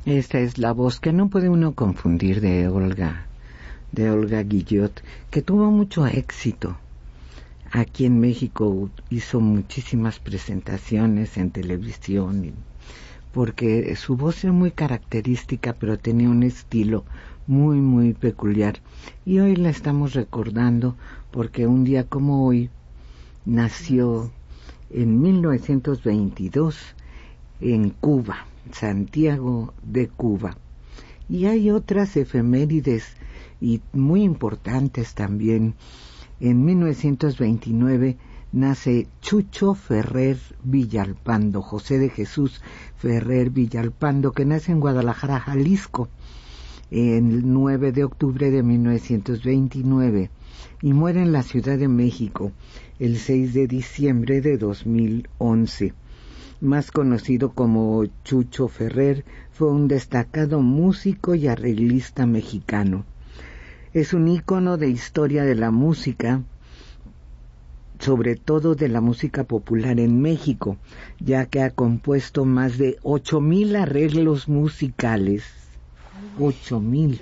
Esta es la voz que no puede uno confundir de Olga Guillot, que tuvo mucho éxito. Aquí en México hizo muchísimas presentaciones en televisión, porque su voz era muy característica, pero tenía un estilo muy, muy peculiar. Y hoy la estamos recordando porque un día como hoy nació en 1922 en Cuba, Santiago de Cuba. Y hay otras efemérides y muy importantes también. En 1929 nace Chucho Ferrer Villalpando, José de Jesús Ferrer Villalpando, que nace en Guadalajara, Jalisco, el 9 de octubre de 1929 y muere en la Ciudad de México el 6 de diciembre de 2011. Más conocido como Chucho Ferrer, fue un destacado músico y arreglista mexicano. Es un ícono de historia de la música, sobre todo de la música popular en México, ya que ha compuesto más de 8,000 arreglos musicales, 8,000,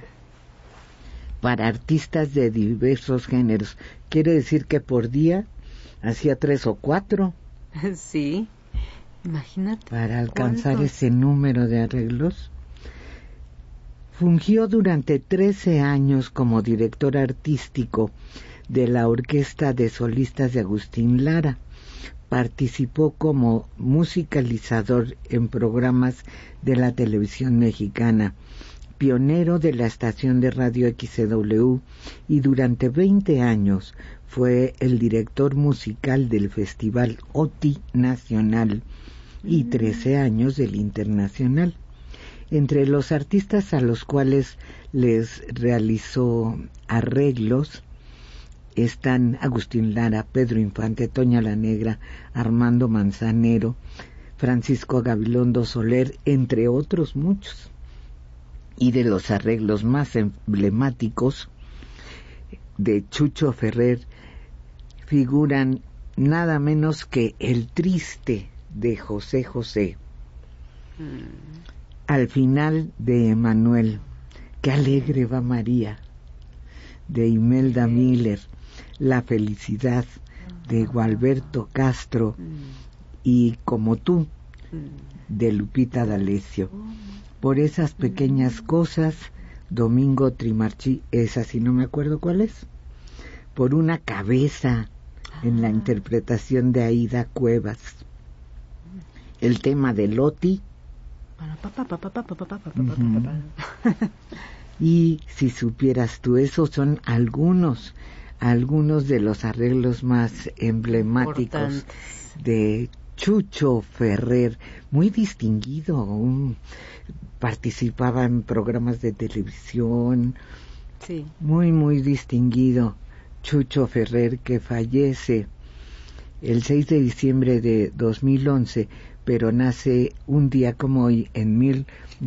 para artistas de diversos géneros. Quiere decir que por día hacía 3 o 4. Sí, imagínate. Para alcanzar ese número de arreglos. Fungió durante 13 años como director artístico de la Orquesta de Solistas de Agustín Lara. Participó como musicalizador en programas de la televisión mexicana, pionero de la estación de radio XCW, y durante 20 años fue el director musical del Festival OTI Nacional y 13 años del Internacional. Entre los artistas a los cuales les realizó arreglos están Agustín Lara, Pedro Infante, Toña la Negra, Armando Manzanero, Francisco Gabilondo Soler, entre otros muchos. Y de los arreglos más emblemáticos de Chucho Ferrer figuran nada menos que El Triste de José José, Al final de Emanuel, Qué alegre va María, de Imelda Miller, La felicidad, de Gualberto Castro, y Como tú, de Lupita D'Alessio. Por esas pequeñas cosas, Domingo Trimarchi, esa sí no me acuerdo cuál es. Por una cabeza, en la interpretación de Aida Cuevas. El tema de Loti. Y si supieras tú, esos son algunos de los arreglos más emblemáticos de Chucho Ferrer, muy distinguido, participaba en programas de televisión, sí, muy, muy distinguido. Chucho Ferrer, que fallece el 6 de diciembre de 2011, pero nace un día como hoy en